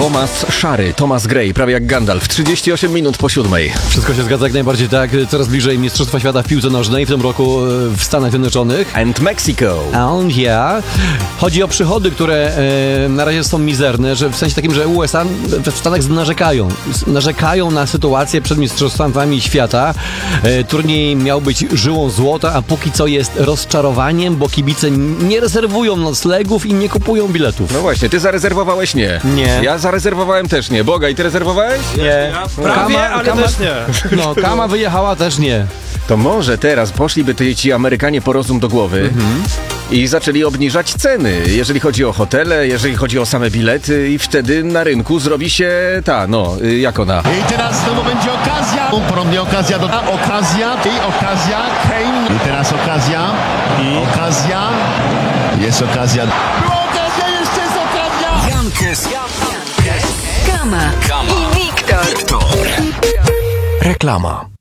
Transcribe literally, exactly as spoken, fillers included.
Tomasz Szary, Thomas Gray, prawie jak Gandalf, trzydzieści osiem minut po siódmej. Wszystko się zgadza jak najbardziej tak. Coraz bliżej Mistrzostwa Świata w piłce nożnej w tym roku w Stanach Zjednoczonych. And Mexico. And yeah. Chodzi o przychody, które e, na razie są mizerne, że w sensie takim, że U S A w Stanach narzekają. Narzekają na sytuację przed Mistrzostwami Świata. E, turniej miał być żyłą złota, a póki co jest rozczarowaniem, bo kibice nie rezerwują noclegów i nie kupują biletów. No właśnie, ty zarezerwowałeś nie. Nie. Ja zarezerwowałem też nie. Boga, i ty rezerwowałeś? Nie. Ja prawie, Kama, ale Kama, też nie. No, Kama wyjechała też nie. To może teraz poszliby ty, ci Amerykanie po rozum do głowy mhm. i zaczęli obniżać ceny, jeżeli chodzi o hotele, jeżeli chodzi o same bilety i wtedy na rynku zrobi się ta, no, jak ona. I teraz znowu będzie okazja. Ponownie okazja do... Okazja i okazja. Kane. I teraz okazja. I okazja. Jest okazja. Była okazja, jeszcze jest okazja. Jankes. Kama. Kama. I Wiktor. Wiktor. Reklama.